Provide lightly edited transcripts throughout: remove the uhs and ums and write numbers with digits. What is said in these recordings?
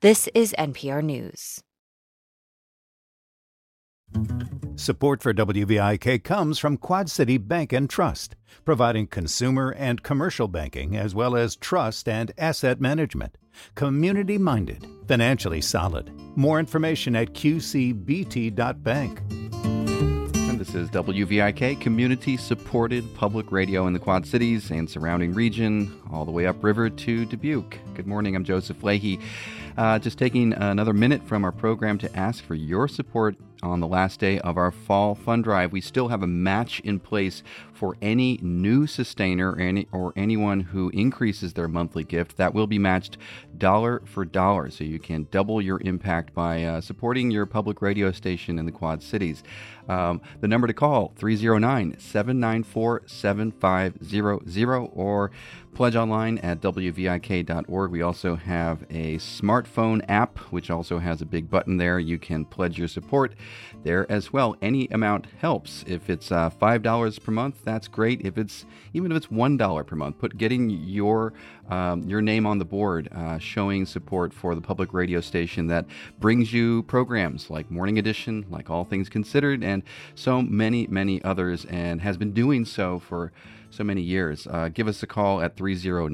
This is NPR News. Support for WVIK comes from Quad City Bank and Trust, providing consumer and commercial banking as well as trust and asset management. Community-minded, financially solid. More information at qcbt.bank. And this is WVIK, community-supported public radio in the Quad Cities and surrounding region, all the way upriver to Dubuque. Good morning, I'm Joseph Leahy. Just taking another minute from our program to ask for your support on the last day of our fall fund drive. We still have a match in place for any new sustainer or anyone who increases their monthly gift. That will be matched dollar for dollar, so you can double your impact by supporting your public radio station in the Quad Cities. The number to call, 309-794-7500, or pledge online at wvik.org. We also have a smartphone app, which also has a big button there. You can pledge your support there as well. Any amount helps. If it's $5 per month, that's great. Even if it's $1 per month, getting your name on the board, showing support for the public radio station that brings you programs like Morning Edition, like All Things Considered, and so many, many others, and has been doing so for so many years. Give us a call at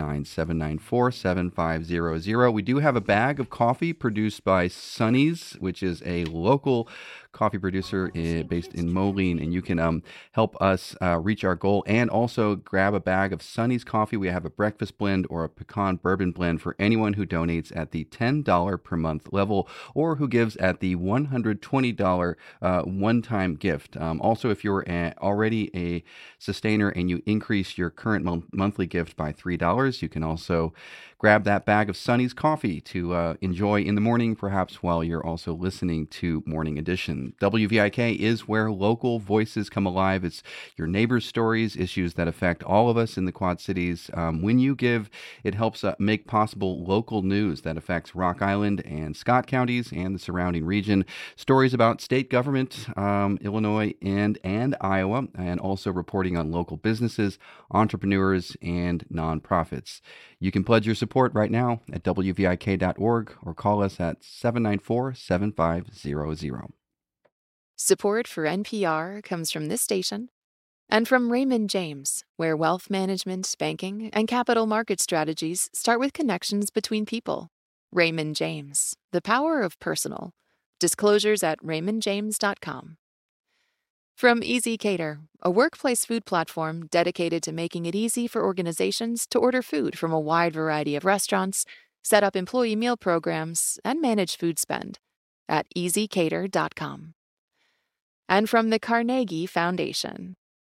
309-794-7500. We do have a bag of coffee produced by Sonny's, which is a local coffee producer based in Moline, and you can help us reach our goal and also grab a bag of Sonny's coffee. We have a breakfast blend or a pecan bourbon blend for anyone who donates at the $10 per month level or who gives at the $120 one-time gift. Also, if you're already a sustainer and you increase your current monthly gift by $3, you can also grab that bag of Sonny's coffee to enjoy in the morning, perhaps while you're also listening to Morning Edition. WVIK is where local voices come alive. It's your neighbors' stories, issues that affect all of us in the Quad Cities. When you give, it helps make possible local news that affects Rock Island and Scott counties and the surrounding region. Stories about state government, Illinois and Iowa, and also reporting on local businesses, entrepreneurs, and nonprofits. You can pledge your support right now at wvik.org or call us at 794-7500. Support for NPR comes from this station and from Raymond James, where wealth management, banking, and capital market strategies start with connections between people. Raymond James, the power of personal. Disclosures at raymondjames.com. From ezCater, a workplace food platform dedicated to making it easy for organizations to order food from a wide variety of restaurants, set up employee meal programs, and manage food spend at ezCater.com. And from the Carnegie Foundation.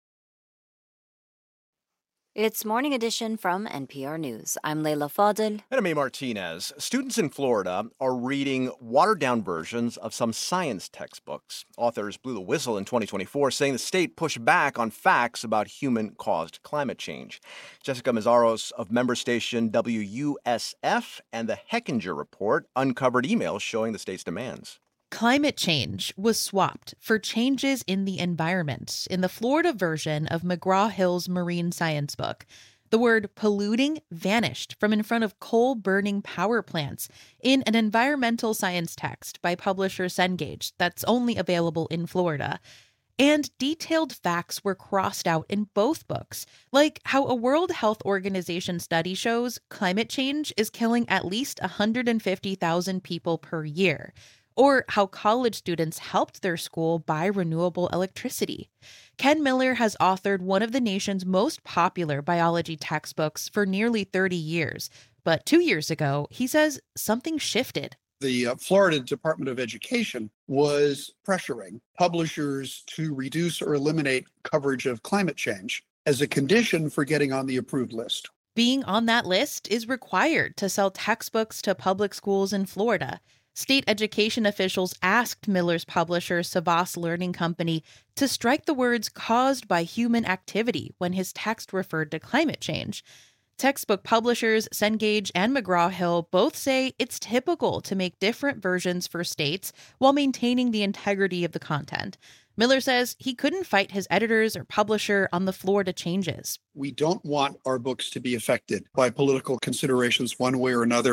It's Morning Edition from NPR News. I'm Leila Fadel. And I'm A. Martinez. Students in Florida are reading watered-down versions of some science textbooks. Authors blew the whistle in 2024, saying the state pushed back on facts about human-caused climate change. Jessica Mazzaros of member station WUSF and the Hechinger Report uncovered emails showing the state's demands. Climate change was swapped for changes in the environment in the Florida version of McGraw-Hill's marine science book. The word polluting vanished from in front of coal-burning power plants in an environmental science text by publisher Cengage that's only available in Florida. And detailed facts were crossed out in both books, like how a World Health Organization study shows climate change is killing at least 150,000 people per year, or how college students helped their school buy renewable electricity. Ken Miller has authored one of the nation's most popular biology textbooks for nearly 30 years. But 2 years ago, he says something shifted. The Florida Department of Education was pressuring publishers to reduce or eliminate coverage of climate change as a condition for getting on the approved list. Being on that list is required to sell textbooks to public schools in Florida. State education officials asked Miller's publisher, Savas Learning Company, to strike the words caused by human activity when his text referred to climate change. Textbook publishers Cengage and McGraw-Hill both say it's typical to make different versions for states while maintaining the integrity of the content. Miller says he couldn't fight his editors or publisher on the Florida changes. We don't want our books to be affected by political considerations one way or another.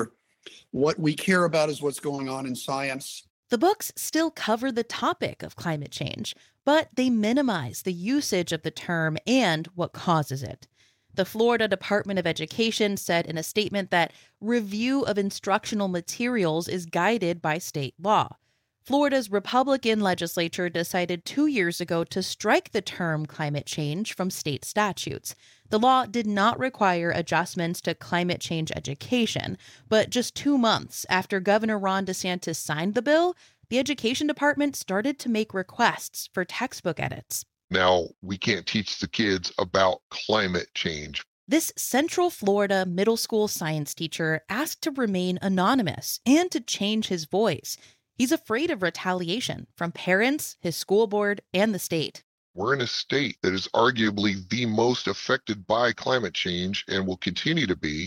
What we care about is what's going on in science. The books still cover the topic of climate change, but they minimize the usage of the term and what causes it. The Florida Department of Education said in a statement that review of instructional materials is guided by state law. Florida's Republican legislature decided 2 years ago to strike the term climate change from state statutes. The law did not require adjustments to climate change education, but just 2 months after Governor Ron DeSantis signed the bill, the Education Department started to make requests for textbook edits. Now, we can't teach the kids about climate change. This Central Florida middle school science teacher asked to remain anonymous and to change his voice. He's afraid of retaliation from parents, his school board, and the state. We're in a state that is arguably the most affected by climate change and will continue to be.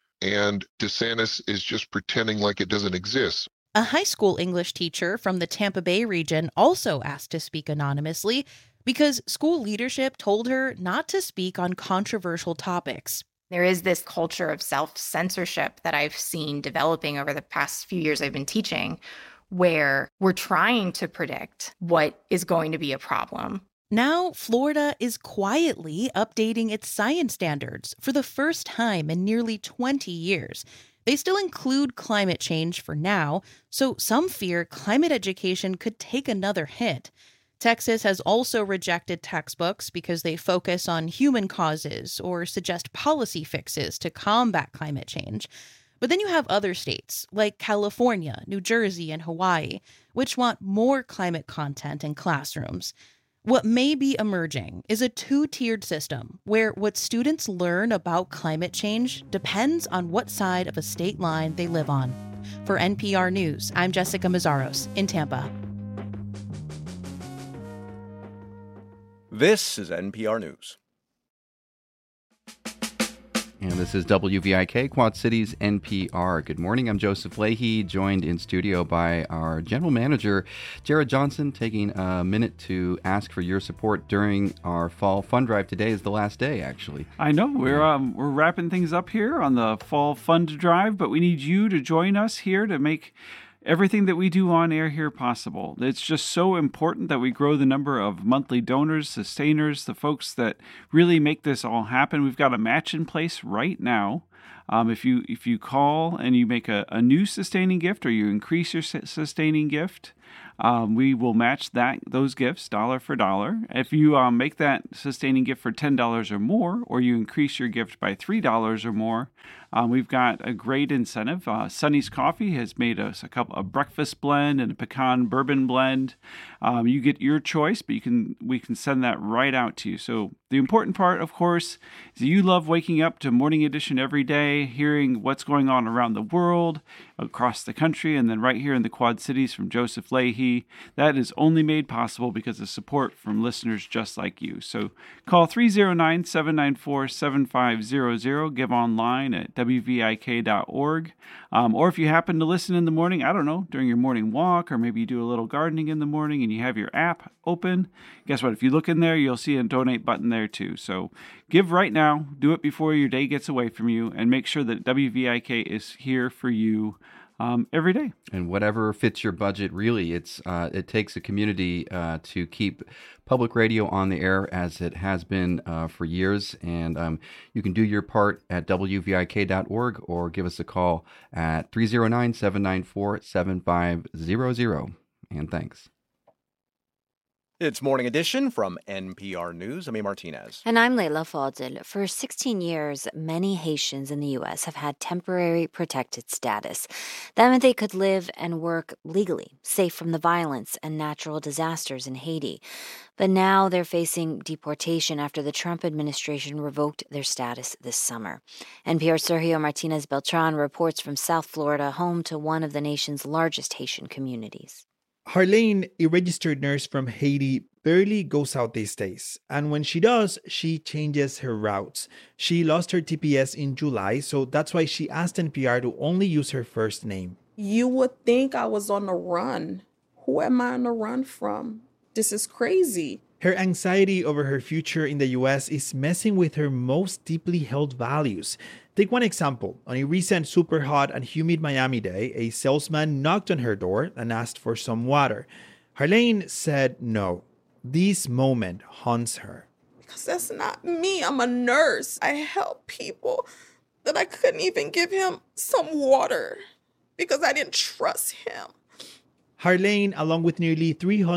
And DeSantis is just pretending like it doesn't exist. A high school English teacher from the Tampa Bay region also asked to speak anonymously because school leadership told her not to speak on controversial topics. There is this culture of self-censorship that I've seen developing over the past few years I've been teaching, where we're trying to predict what is going to be a problem. Now, Florida is quietly updating its science standards for the first time in nearly 20 years. They still include climate change for now, so some fear climate education could take another hit. Texas has also rejected textbooks because they focus on human causes or suggest policy fixes to combat climate change. But then you have other states, like California, New Jersey, and Hawaii, which want more climate content in classrooms. What may be emerging is a two-tiered system where what students learn about climate change depends on what side of a state line they live on. For NPR News, I'm Jessica Mazzaros in Tampa. This is NPR News. And this is WVIK, Quad Cities NPR. Good morning. I'm Joseph Leahy, joined in studio by our general manager, Jared Johnson, taking a minute to ask for your support during our fall fund drive. Today is the last day, actually. I know. We're wrapping things up here on the fall fund drive, but we need you to join us here to make everything that we do on air here possible. It's just so important that we grow the number of monthly donors, sustainers, the folks that really make this all happen. We've got a match in place right now. If you call and you make a new sustaining gift or you increase your sustaining gift, we will match those gifts dollar for dollar. If you make that sustaining gift for $10 or more, or you increase your gift by $3 or more, we've got a great incentive. Sonny's Coffee has made us a breakfast blend and a pecan bourbon blend. You get your choice, but we can send that right out to you. So the important part, of course, is you love waking up to Morning Edition every day, hearing what's going on around the world, across the country, and then right here in the Quad Cities from Joseph Leahy. That is only made possible because of support from listeners just like you. So call 309-794-7500, give online at wvik.org. Or if you happen to listen in the morning, I don't know, during your morning walk, or maybe you do a little gardening in the morning and you have your app open, guess what? If you look in there, you'll see a donate button there too. So give right now, do it before your day gets away from you, and make sure that WVIK is here for you every day. And whatever fits your budget, really. It takes a community to keep public radio on the air as it has been for years. And you can do your part at WVIK.org or give us a call at 309-794-7500. And thanks. It's Morning Edition from NPR News. I'm A. Martinez. And I'm Leila Fadel. For 16 years, many Haitians in the U.S. have had temporary protected status. That meant they could live and work legally, safe from the violence and natural disasters in Haiti. But now they're facing deportation after the Trump administration revoked their status this summer. NPR's Sergio Martinez Beltran reports from South Florida, home to one of the nation's largest Haitian communities. Harlene, a registered nurse from Haiti, barely goes out these days. And when she does, she changes her routes. She lost her TPS in July, so that's why she asked NPR to only use her first name. You would think I was on the run. Who am I on the run from? This is crazy. Her anxiety over her future in the US is messing with her most deeply held values. Take one example. On a recent super hot and humid Miami day, a salesman knocked on her door and asked for some water. Harlene said no. This moment haunts her. Because that's not me. I'm a nurse. I help people. That I couldn't even give him some water because I didn't trust him. Harlene, along with nearly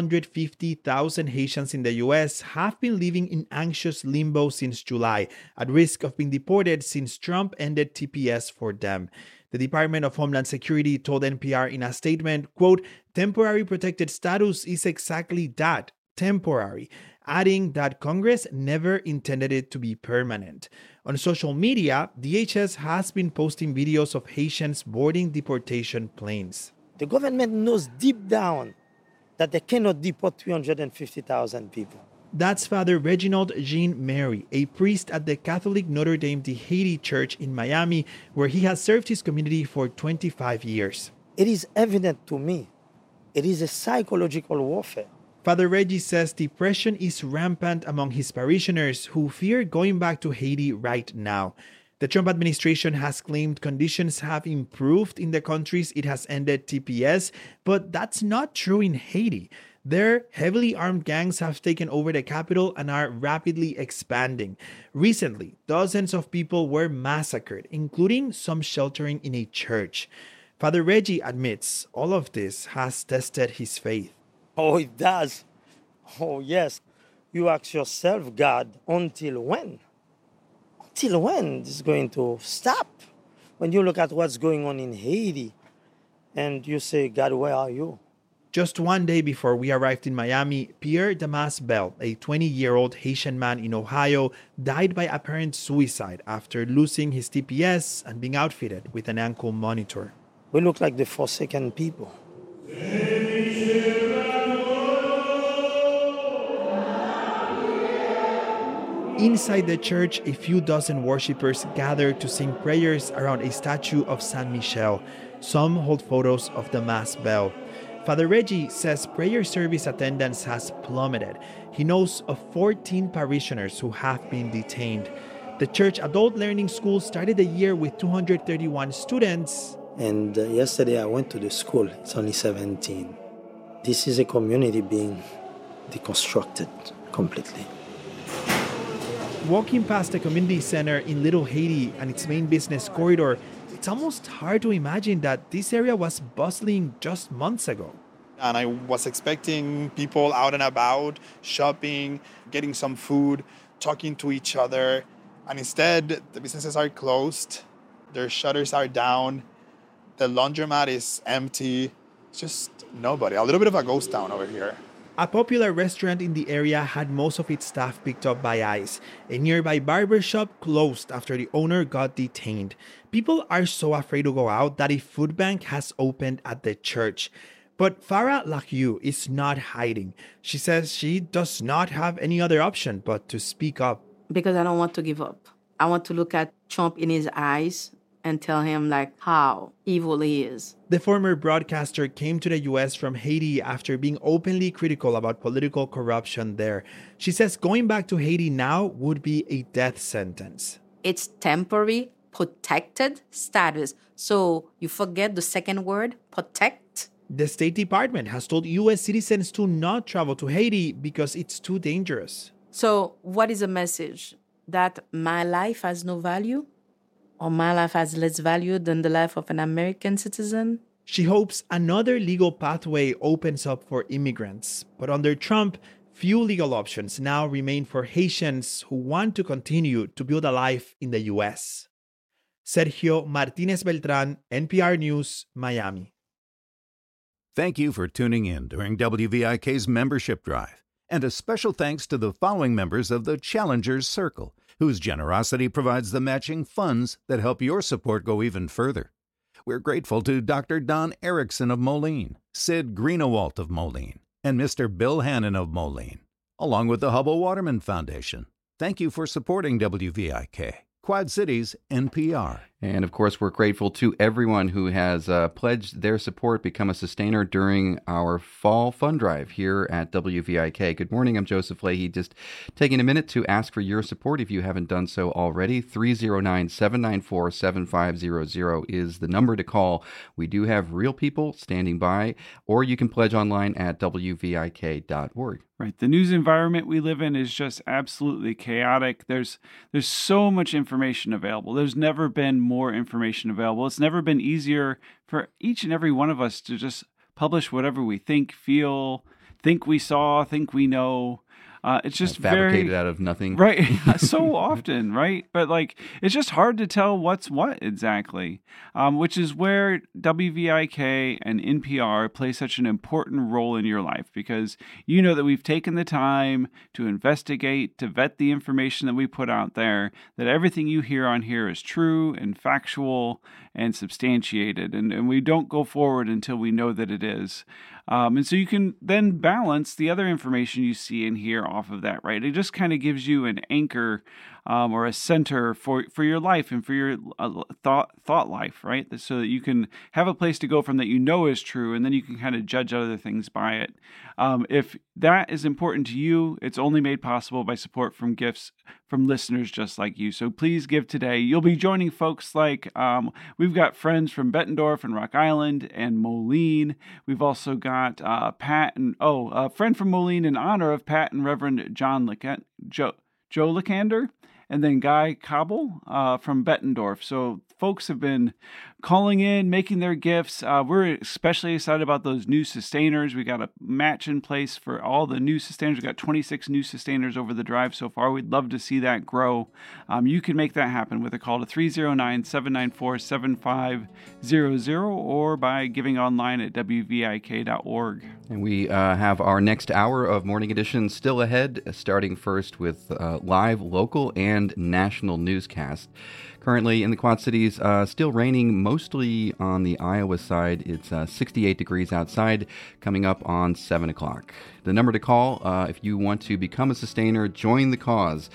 350,000 Haitians in the U.S., have been living in anxious limbo since July, at risk of being deported since Trump ended TPS for them. The Department of Homeland Security told NPR in a statement, quote, "Temporary protected status is exactly that, temporary," adding that Congress never intended it to be permanent. On social media, DHS has been posting videos of Haitians boarding deportation planes. The government knows deep down that they cannot deport 350,000 people. That's Father Reginald Jean Mary, a priest at the Catholic Notre Dame de Haiti Church in Miami, where he has served his community for 25 years. It is evident to me. It is a psychological warfare. Father Reggie says depression is rampant among his parishioners who fear going back to Haiti right now. The Trump administration has claimed conditions have improved in the countries it has ended TPS, but that's not true in Haiti. There, heavily armed gangs have taken over the capital and are rapidly expanding. Recently, dozens of people were massacred, including some sheltering in a church. Father Reggie admits all of this has tested his faith. Oh, it does. Oh, yes. You ask yourself, God, until when? Until when this is going to stop? When you look at what's going on in Haiti and you say, God, where are you? Just one day before we arrived in Miami, Pierre Damas Bell, a 20-year-old Haitian man in Ohio, died by apparent suicide after losing his TPS and being outfitted with an ankle monitor. We look like the forsaken people. Inside the church, a few dozen worshippers gathered to sing prayers around a statue of Saint Michel. Some hold photos of the Mass bell. Father Reggie says prayer service attendance has plummeted. He knows of 14 parishioners who have been detained. The church adult learning school started the year with 231 students. And yesterday I went to the school. It's only 17. This is a community being deconstructed completely. Walking past the community center in Little Haiti and its main business corridor, it's almost hard to imagine that this area was bustling just months ago. And I was expecting people out and about, shopping, getting some food, talking to each other. And instead, the businesses are closed, their shutters are down, the laundromat is empty. It's just nobody. A little bit of a ghost town over here. A popular restaurant in the area had most of its staff picked up by ICE. A nearby barber shop closed after the owner got detained. People are so afraid to go out that a food bank has opened at the church. But Farah Lakiu is not hiding. She says she does not have any other option but to speak up. Because I don't want to give up. I want to look at Trump in his eyes and tell him how evil he is. The former broadcaster came to the U.S. from Haiti after being openly critical about political corruption there. She says going back to Haiti now would be a death sentence. It's temporary protected status. So you forget the second word, protect. The State Department has told U.S. citizens to not travel to Haiti because it's too dangerous. So what is the message? That my life has no value? Or my life has less value than the life of an American citizen? She hopes another legal pathway opens up for immigrants. But under Trump, few legal options now remain for Haitians who want to continue to build a life in the U.S. Sergio Martinez Beltran, NPR News, Miami. Thank you for tuning in during WVIK's membership drive. And a special thanks to the following members of the Challengers Circle, whose generosity provides the matching funds that help your support go even further. We're grateful to Dr. Don Erickson of Moline, Sid Greenewalt of Moline, and Mr. Bill Hannon of Moline, along with the Hubble Waterman Foundation. Thank you for supporting WVIK, Quad Cities, NPR. And of course, we're grateful to everyone who has pledged their support, become a sustainer during our fall fund drive here at WVIK. Good morning. I'm Joseph Leahy. Just taking a minute to ask for your support if you haven't done so already. 309-794-7500 is the number to call. We do have real people standing by, or you can pledge online at WVIK.org. Right. The news environment we live in is just absolutely chaotic. There's so much information available. There's never been more information available. It's never been easier for each and every one of us to just publish whatever we think, feel, think we saw, think we know. It's just fabricated out of nothing. Right. So often, right? But it's just hard to tell what's what exactly, which is where WVIK and NPR play such an important role in your life, because you know that we've taken the time to investigate, to vet the information that we put out there, that everything you hear on here is true and factual and substantiated. And we don't go forward until we know that it is. And so you can then balance the other information you see in here off of that, right? It just kind of gives you an anchor or a center for your life and for your thought life, right? So that you can have a place to go from that you know is true, and then you can kind of judge other things by it. If that is important to you, it's only made possible by support from gifts from listeners just like you. So please give today. You'll be joining folks like we've got friends from Bettendorf and Rock Island and Moline. We've also got Pat and a friend from Moline in honor of Pat and Reverend Joe Lekander. And then Guy Cobble from Bettendorf. So folks have been calling in, making their gifts. We're especially excited about those new sustainers. We got a match in place for all the new sustainers. We got 26 new sustainers over the drive so far. We'd love to see that grow. You can make that happen with a call to 309-794-7500 or by giving online at WVIK.org. And we have our next hour of Morning Edition still ahead, starting first with live, local, and national newscast. Currently in the Quad Cities, still raining mostly on the Iowa side. It's 68 degrees outside, coming up on 7 o'clock. The number to call if you want to become a sustainer, join the cause,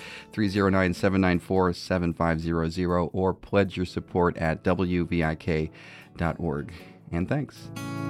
309-794-7500, or pledge your support at WVIK.org. And thanks.